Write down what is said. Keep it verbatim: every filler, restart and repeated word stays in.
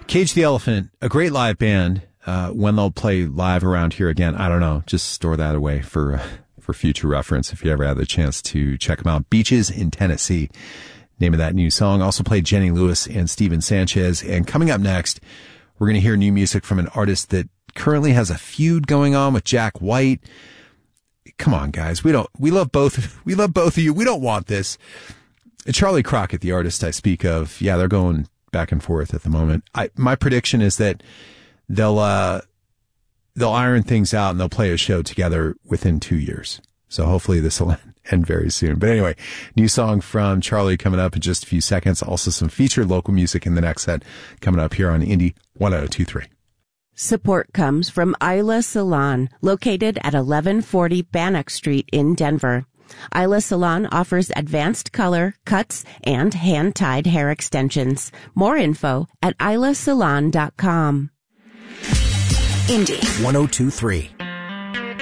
Cage the Elephant, a great live band. Uh, when they'll play live around here again, I don't know. Just store that away for uh, for future reference if you ever have the chance to check them out. Beaches in Tennessee, name of that new song. Also played Jenny Lewis and Steven Sanchez. And coming up next, we're going to hear new music from an artist that currently has a feud going on with Jack White. Come on, guys. We don't, we love both, we love both of you. We don't want this. Charlie Crockett, the artist I speak of, yeah, they're going back and forth at the moment. I, my prediction is that they'll, uh, they'll iron things out and they'll play a show together within two years. So hopefully this will end very soon. But anyway, new song from Charlie coming up in just a few seconds. Also some featured local music in the next set coming up here on Indie one oh two three. Support comes from Isla Salon, located at eleven forty Bannock Street in Denver. Isla Salon offers advanced color, cuts, and hand-tied hair extensions. More info at isla salon dot com. Indie one oh two three.